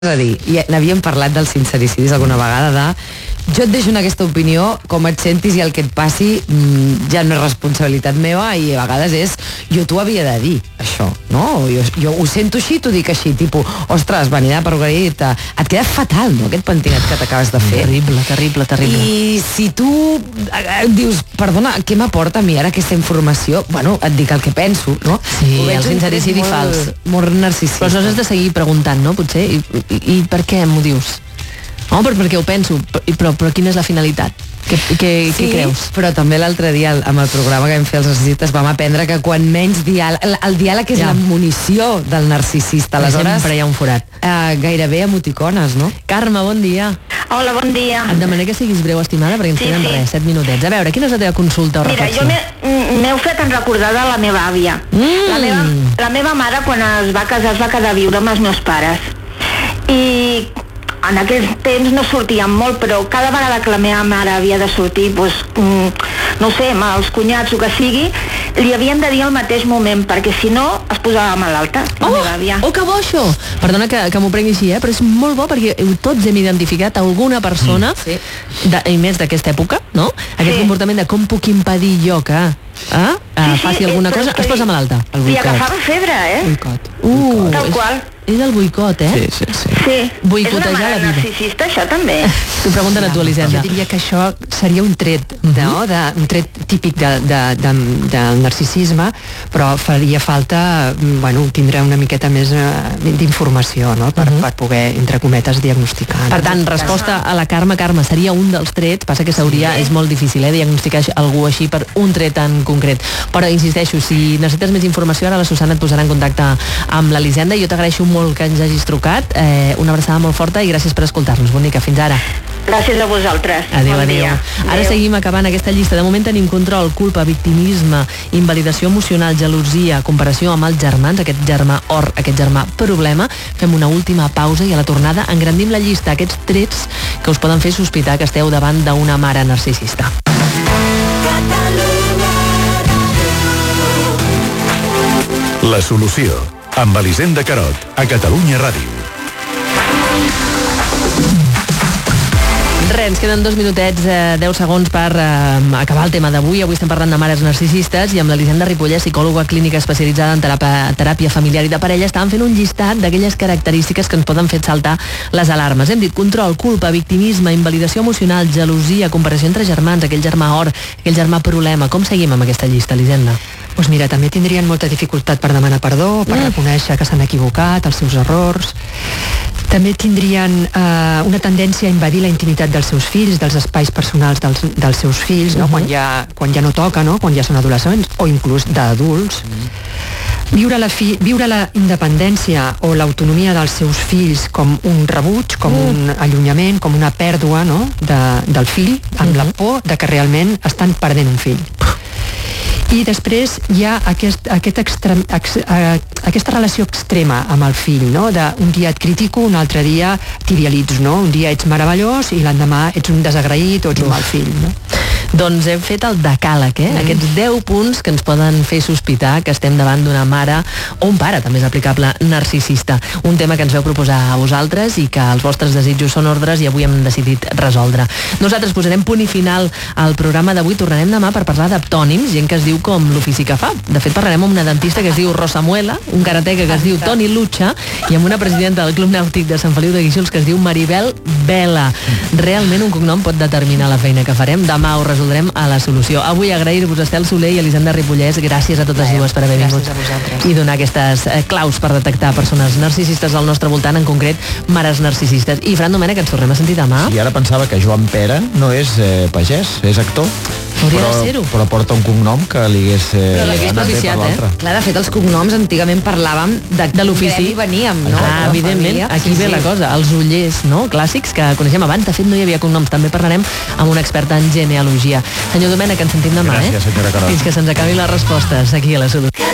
És a dir, ja n'havíem parlat dels sincericidis alguna vegada, jo et deixo en aquesta opinió, com et sentis i el que et passi ja no és responsabilitat meva i a vegades és, jo t'ho havia de dir, això, no? Jo ho sento així, t'ho dic així, tipus, ostres, venir de perruqueria, et queda fatal, no?, aquest pentinat que t'acabes de fer. Terrible. I si tu dius, perdona, què m'aporta a mi ara aquesta informació? Bueno, et dic el que penso, no? Sí, el sincericidi fals. Molt narcisista. Però aleshores has de seguir preguntant, no?, potser, i per què m'ho dius? Home, perquè ho penso, però quina és la finalitat? Què creus? Però també l'altre dia amb el programa que vam fer els narcisistes vam aprendre que quan menys diàleg, el diàleg és la munició del narcisista, aleshores sempre hi ha un forat. Gairebé emoticones, no? Carme, bon dia. Hola, bon dia. Et demanaré que siguis breu, estimada, perquè ens queden 7 minutets. A veure, quina és la teva consulta o reflexió? Mira, jo m'heu fet recordar de la meva àvia. La meva mare, quan es va casar, es va quedar a viure amb els meus pares. I en aquells temps no sortíem molt, però cada vegada que la meva mare havia de sortir, doncs, no sé, amb els cunyats o que sigui, li havien de dir al mateix moment, perquè si no es posava malalta, la meva àvia. Oh, que bo això! Perdona que m'ho prengui així, però és molt bo perquè tots hem identificat alguna persona, i més d'aquesta època, no? Aquest comportament de com puc impedir jo que faci alguna cosa, es posa malalta. Li agafava febre, Boicot. Tal qual. És el boicot, Sí. Boicotejar és una mare narcisista, això també. T'ho pregunten a tu, Elisenda. Jo diria que això seria un tret, un tret típic del narcisisme, però faria falta, tindre una miqueta més d'informació, no?, per poder, entre cometes, diagnosticar. Per tant, resposta a la Carme, seria un dels trets, passa que és molt difícil, diagnosticar algú així per un tret en concret. Però, insisteixo, si necessites més informació, ara la Susana et posarà en contacte amb l'Elisenda. Jo t'agraeixo molt que ens hagis trucat, una abraçada molt forta i gràcies per escoltar-nos. Bonica, fins ara. Gràcies a vosaltres. Adéu. Ara seguim acabant aquesta llista. De moment tenim control, culpa, victimisme, invalidació emocional, gelosia, comparació amb els germans, aquest germà or, aquest germà problema. Fem una última pausa i a la tornada engrandim la llista, aquests trets que us poden fer sospitar que esteu davant d'una mare narcisista. La solució, amb Elisenda Carot, a Catalunya Ràdio. Res, ens queden 2 minutets, 10 segons per acabar el tema d'avui. Avui estem parlant de mares narcisistes i amb l'Elisenda Ripollès, psicòloga clínica especialitzada en teràpia familiar i de parella, estàvem fent un llistat d'aquelles característiques que ens poden fer saltar les alarmes. Hem dit control, culpa, victimisme, invalidació emocional, gelosia, comparació entre germans, aquell germà or, aquell germà problema. Com seguim amb aquesta llista, Elisenda? Doncs mira, també tindrien molta dificultat per demanar perdó, per reconèixer que s'han equivocat, els seus errors. També tindrien una tendència a invadir la intimitat dels seus fills, dels espais personals dels seus fills, no? Quan ja no toca, no? Quan ja són adolescents o inclús d'adults. Viure la independència o l'autonomia dels seus fills com un rebuig, com un allunyament, com una pèrdua, no?, del fill, amb la por de que realment estan perdent un fill. I després hi ha aquesta relació extrema amb el fill, no? Un dia et critico, un altre dia t'idealitzo, no? Un dia ets meravellós i l'endemà ets un desagraït o ets un mal fill, no? Doncs hem fet el decàleg, aquests 10 punts que ens poden fer sospitar que estem davant d'una mare o un pare, també és aplicable, narcisista. Un tema que ens veu proposar a vosaltres i que els vostres desitjos són ordres i avui hem decidit resoldre. Nosaltres posarem punt i final al programa d'avui. Tornarem demà per parlar d'aptònims, gent que es diu com l'ofici que fa. De fet, parlarem amb una dentista que es diu Rosa Muela, un karateca que es diu Toni Lucha i amb una presidenta del Club Nàutic de Sant Feliu de Guíxols que es diu Maribel Vela. Realment un cognom pot determinar la feina que farem. Demà ho resoldrem a La Solució. Avui agrair-vos a Estel Soler i Elisenda Ripollès. Gràcies a totes dues per haver vingut i donar aquestes claus per detectar persones narcisistes al nostre voltant, en concret mares narcisistes. I Fran Domènech, ens tornem a sentir demà. I ara pensava que Joan Pera no és pagès, és actor. Hauria de ser-ho. Però porta un cognom que li hagués propiciat, Clar, de fet, els cognoms antigament parlàvem de l'ofici. Veníem, no? Evidentment, aquí ve la cosa. Els ullers, no?, clàssics que coneixem abans. De fet, no hi havia cognoms. També parlarem amb una experta en genealogia. Senyor Domènech, ens sentim demà, Gràcies, senyora Carot. Fins que se'ns acabin les respostes aquí a La Solució.